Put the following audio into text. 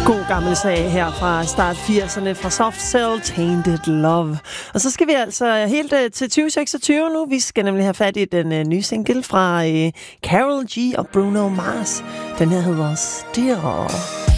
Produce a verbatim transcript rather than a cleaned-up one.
God gammel sag her fra start firserne fra Soft Cell, Tainted Love. Og så skal vi altså helt uh, til tyve seksogtyve nu. Vi skal nemlig have fat i den uh, nye single fra uh, Karol G og Bruno Mars. Den her hedder Still.